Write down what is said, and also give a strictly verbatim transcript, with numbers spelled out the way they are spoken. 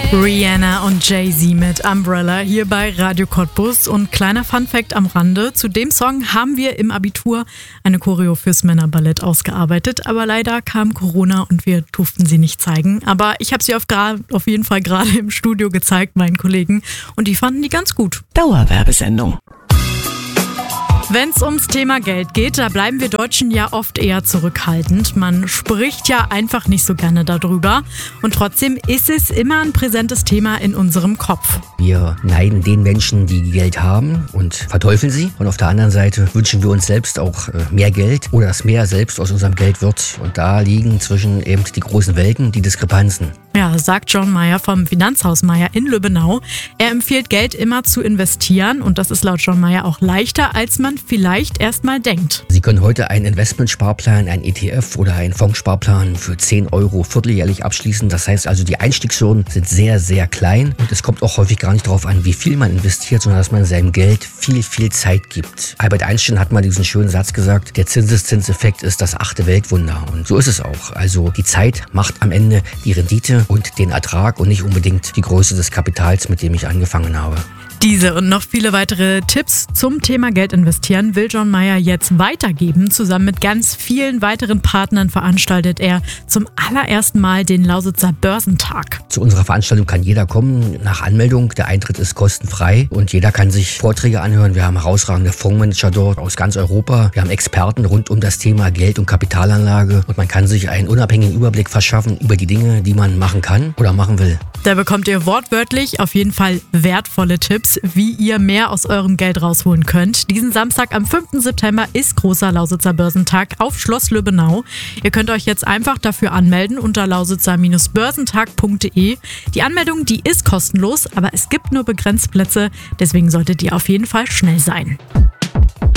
Rihanna und Jay-Z mit Umbrella hier bei Radio Cottbus. Und kleiner Funfact am Rande: Zu dem Song haben wir im Abitur eine Choreo fürs Männerballett ausgearbeitet, aber leider kam Corona und wir durften sie nicht zeigen. Aber ich habe sie auf, auf jeden Fall gerade im Studio gezeigt, meinen Kollegen, und die fanden die ganz gut. Dauerwerbesendung. Wenn es ums Thema Geld geht, da bleiben wir Deutschen ja oft eher zurückhaltend. Man spricht ja einfach nicht so gerne darüber. Und trotzdem ist es immer ein präsentes Thema in unserem Kopf. Wir neiden den Menschen, die Geld haben, und verteufeln sie. Und auf der anderen Seite wünschen wir uns selbst auch mehr Geld oder dass mehr selbst aus unserem Geld wird. Und da liegen zwischen eben die großen Welten die Diskrepanzen. Ja, sagt John Meyer vom Finanzhaus Meyer in Lübbenau. Er empfiehlt, Geld immer zu investieren, und das ist laut John Meyer auch leichter, als man vielleicht erst mal denkt. Sie können heute einen Investmentsparplan, einen E T F oder einen Fondssparplan für zehn Euro vierteljährlich abschließen. Das heißt also, die Einstiegshürden sind sehr, sehr klein, und es kommt auch häufig gar nicht darauf an, wie viel man investiert, sondern dass man seinem Geld viel, viel Zeit gibt. Albert Einstein hat mal diesen schönen Satz gesagt: Der Zinseszinseffekt ist das achte Weltwunder. Und so ist es auch. Also die Zeit macht am Ende die Rendite und den Ertrag und nicht unbedingt die Größe des Kapitals, mit dem ich angefangen habe. Diese und noch viele weitere Tipps zum Thema Geld investieren will John Meyer jetzt weitergeben. Zusammen mit ganz vielen weiteren Partnern veranstaltet er zum allerersten Mal den Lausitzer Börsentag. Zu unserer Veranstaltung kann jeder kommen, nach Anmeldung. Der Eintritt ist kostenfrei und jeder kann sich Vorträge anhören. Wir haben herausragende Fondsmanager dort aus ganz Europa. Wir haben Experten rund um das Thema Geld- und Kapitalanlage, und man kann sich einen unabhängigen Überblick verschaffen über die Dinge, die man machen kann oder machen will. Da bekommt ihr wortwörtlich auf jeden Fall wertvolle Tipps, wie ihr mehr aus eurem Geld rausholen könnt. Diesen Samstag am fünften September ist großer Lausitzer Börsentag auf Schloss Lübbenau. Ihr könnt euch jetzt einfach dafür anmelden unter lausitzer Börsentag punkt de. Die Anmeldung, die ist kostenlos, aber es gibt nur begrenzt Plätze, deswegen solltet ihr auf jeden Fall schnell sein.